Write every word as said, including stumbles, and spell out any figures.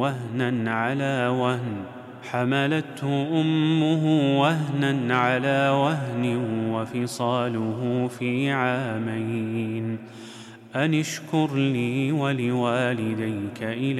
وهنا على وهن حملته أمه وهنا على وهن وفصاله في عامين أن اشكر لي ولوالديك إلي